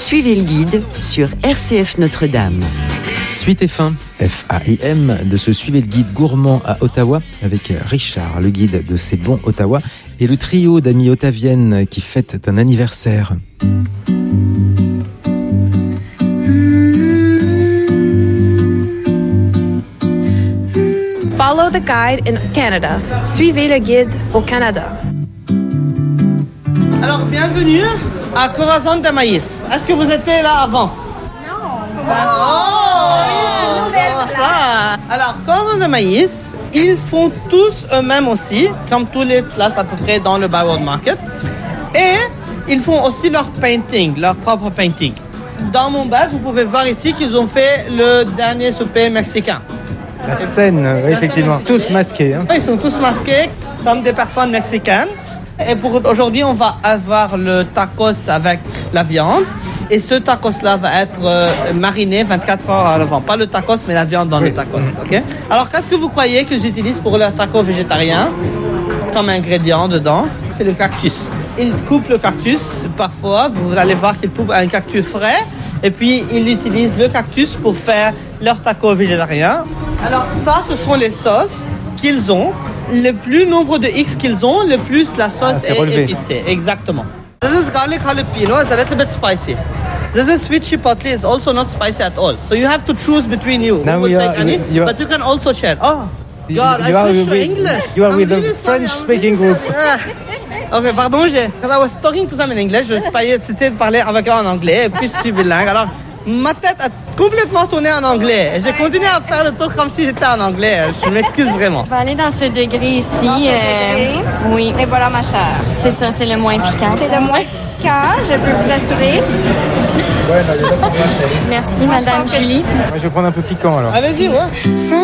Suivez le guide sur RCF Notre-Dame. Suite et fin, F-A-I-M, de ce Suivez le guide gourmand à Ottawa avec Richard, le guide de C'est bon Ottawa, et le trio d'amis ottaviennes qui fêtent un anniversaire. Follow the guide in Canada. Suivez le guide au Canada. Alors, bienvenue à Corazon de Maïs. Est-ce que vous étiez là avant? Non. Ça. Alors, Corazon de Maïs, ils font tous eux-mêmes aussi, comme toutes les places à peu près dans le Byward Market. Et ils font aussi leur painting, leur propre painting. Dans mon bac, vous pouvez voir ici qu'ils ont fait le dernier souper mexicain. La scène, oui, effectivement, tous masqués. Hein. Ils sont tous masqués comme des personnes mexicaines. Et pour aujourd'hui, on va avoir le tacos avec la viande. Et ce tacos-là va être mariné 24 heures à l'avant. Pas le tacos, mais la viande dans le tacos. Okay? Alors, qu'est-ce que vous croyez qu'ils utilisent pour leur taco végétarien comme ingrédient dedans? C'est le cactus. Ils coupent le cactus parfois. Vous allez voir qu'ils coupent un cactus frais. Et puis, ils utilisent le cactus pour faire leur taco végétarien. Alors, ça, ce sont les sauces qu'ils ont. Le plus nombre de X qu'ils ont, le plus la sauce est épicée. Exactement. This is garlic jalapeno. It's a little bit spicy. This is sweet chipotle. It's also not spicy at all. So you have to choose between you. Now who will take any, but you can also share. Oh, God, I switched to English. You are with the French-speaking group. Ok, pardon, quand I was talking to them in English, c'était de parler avec eux en anglais, et puis je suis bilingue. Alors, ma tête a complètement tourné en anglais. Et j'ai continué à faire le tour comme si j'étais en anglais. Je m'excuse vraiment. Je vais aller dans ce degré ici. Oui. Et voilà, ma chère. C'est ça, c'est le moins piquant. C'est le moins piquant, je peux vous assurer. Merci, Madame Julie. Moi, je vais prendre un peu piquant alors. Allez-y, ouais.